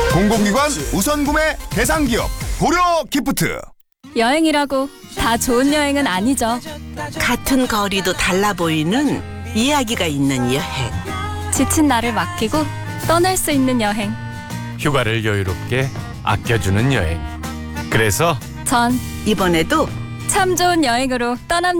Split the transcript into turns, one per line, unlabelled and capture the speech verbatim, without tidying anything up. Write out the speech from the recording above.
공공기관 우선 구매 대상 기업 고려 기프트.
여행이라고 다 좋은 여행은 아니죠.
같은 거리도 달라 보이는 이야기가 있는 여행.
지친 나를 맡기고 떠날 수 있는 여행.
휴가를 여유롭게 아껴주는 여행. 그래서
전
이번에도
참 좋은 여행으로 떠납니다.